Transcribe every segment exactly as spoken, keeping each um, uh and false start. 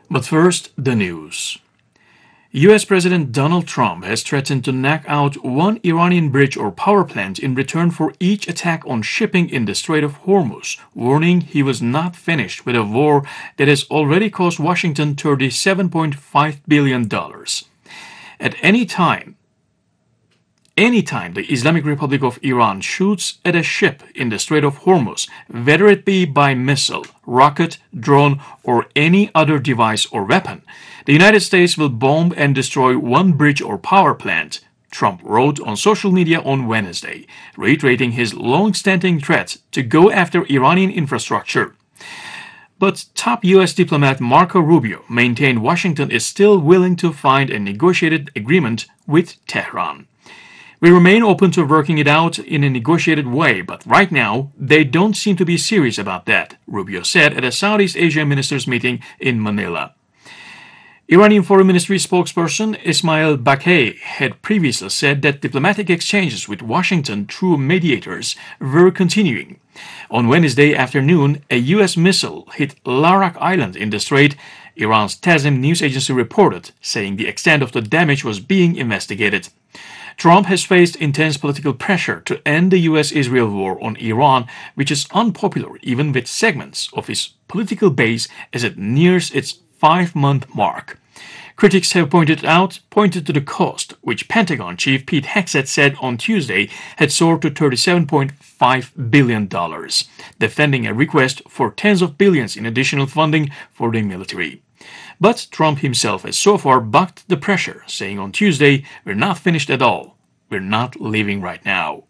But first, the news. U S President Donald Trump has threatened to knock out one Iranian bridge or power plant in return for each attack on shipping in the Strait of Hormuz, warning he was not finished with a war that has already cost Washington thirty-seven point five billion dollars. At any time, Anytime the Islamic Republic of Iran shoots at a ship in the Strait of Hormuz, whether it be by missile, rocket, drone, or any other device or weapon, the United States will bomb and destroy one bridge or power plant, Trump wrote on social media on Wednesday, reiterating his long-standing threat to go after Iranian infrastructure. But top U S diplomat Marco Rubio maintained Washington is still willing to find a negotiated agreement with Tehran. We remain open to working it out in a negotiated way, but right now, they don't seem to be serious about that, Rubio said at a Southeast Asia ministers' meeting in Manila. Iranian Foreign Ministry spokesperson Ismail Baqai had previously said that diplomatic exchanges with Washington through mediators were continuing. On Wednesday afternoon, a U S missile hit Larak Island in the Strait, Iran's Tasnim news agency reported, saying the extent of the damage was being investigated. Trump has faced intense political pressure to end the U S Israel war on Iran, which is unpopular even with segments of his political base as it nears its five-month mark. Critics have pointed out pointed to the cost, which Pentagon Chief Pete Hegseth said on Tuesday had soared to thirty-seven point five billion dollars, defending a request for tens of billions in additional funding for the military. But Trump himself has so far bucked the pressure, saying on Tuesday, "We're not finished at all. We're not leaving right now."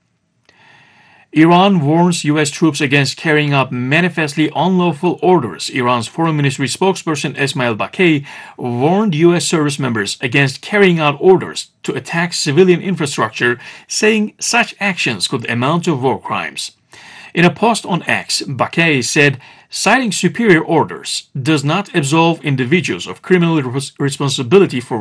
Iran warns U S troops against carrying out manifestly unlawful orders. Iran's Foreign Ministry spokesperson Ismail Baqai warned U S service members against carrying out orders to attack civilian infrastructure, saying such actions could amount to war crimes. In a post on X, Baqai said, citing superior orders does not absolve individuals of criminal responsibility for